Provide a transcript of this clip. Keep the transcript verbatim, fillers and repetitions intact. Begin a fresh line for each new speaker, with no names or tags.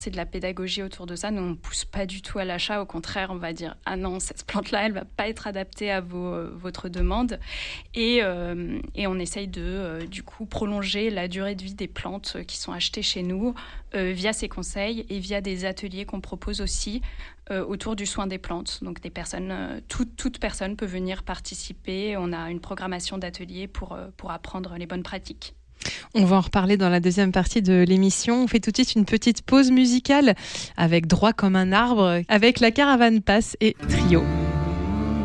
C'est de la pédagogie autour de ça. Nous, on ne pousse pas du tout à l'achat. Au contraire, on va dire « Ah non, cette plante-là, elle ne va pas être adaptée à vos, euh, votre demande ». Et, euh, et on essaye de, euh, du coup, prolonger la durée de vie des plantes qui sont achetées chez nous euh, via ces conseils et via des ateliers qu'on propose aussi euh, autour du soin des plantes. Donc, des personnes, euh, tout, toute personne peut venir participer. On a une programmation d'ateliers pour, euh, pour apprendre les bonnes pratiques.
On va en reparler dans la deuxième partie de l'émission. On fait tout de suite une petite pause musicale avec Droit comme un arbre, avec la Caravane Passe et Trio.